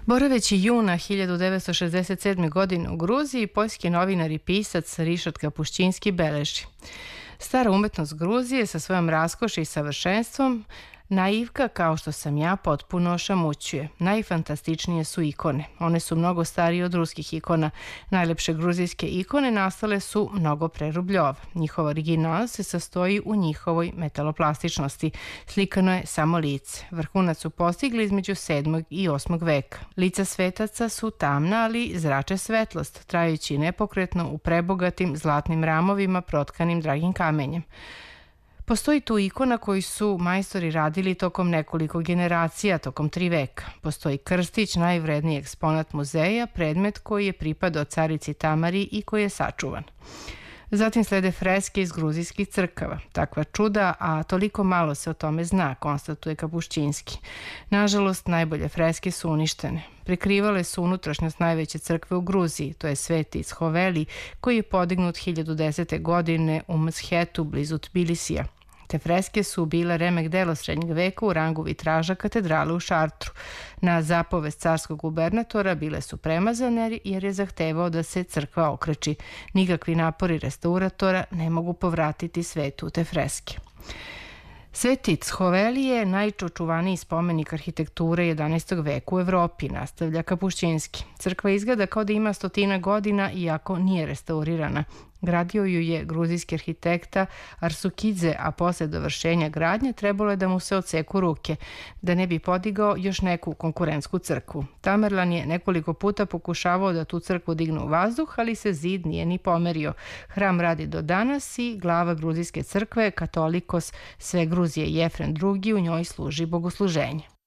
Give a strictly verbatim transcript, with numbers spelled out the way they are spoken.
Boraveći juna hiljadu devetsto šezdeset sedme. godine u Gruziji, poljski novinar i pisac Rišard Kapušćinski beleži: stara umetnost Gruzije sa svojom raskoši i savršenstvom, naivka kao što sam ja, potpuno ošamućuje. Najfantastičnije su ikone. One su mnogo starije od ruskih ikona. Najlepše gruzijske ikone nastale su mnogo pre Rubljova. Njihov original se sastoji u njihovoj metaloplastičnosti. Slikano je samo lice. Vrhunac su postigli između sedmog i osmog veka. Lica svetaca su tamna, ali zrače svetlost, trajući nepokretno u prebogatim zlatnim ramovima protkanim dragim kamenjem. Postoji tu ikona koji su majstori radili tokom nekoliko generacija, tokom tri veka. Postoji krstić, najvredniji eksponat muzeja, predmet koji je pripadao carici Tamari i koji je sačuvan. Zatim slede freske iz gruzijskih crkava. Takva čuda, a toliko malo se o tome zna, konstatuje Kapušćinski. Nažalost, najbolje freske su uništene. Prekrivale su unutrašnjost najveće crkve u Gruziji, to je Sveti Tshoveli, koji je podignut hiljadu desete. godine u Mtshetu, blizu Tbilisija. Te freske su bile remek delo srednjeg veka u rangu vitraža katedrale u Šartru. Na zapovest carskog gubernatora bile su premazane jer je zahtevao da se crkva okreči. Nikakvi napori restauratora ne mogu povratiti svetu u te freske. Sveti Tshoveli je najočuvaniji spomenik arhitekture jedanaestog veka u Evropi, nastavlja Kapušćinski. Crkva izgleda kao da ima stotina godina, iako nije restaurirana. Gradio ju je gruzijski arhitekta Arsukidze, a posle dovršenja gradnje trebalo je da mu se odseku ruke, da ne bi podigao još neku konkurentsku crkvu. Tamerlan je nekoliko puta pokušavao da tu crkvu digne u vazduh, ali se zid nije ni pomerio. Hram radi do danas i glava gruzijske crkve, katolikos sve Gruzije Jefren drugi, u njoj služi bogosluženje.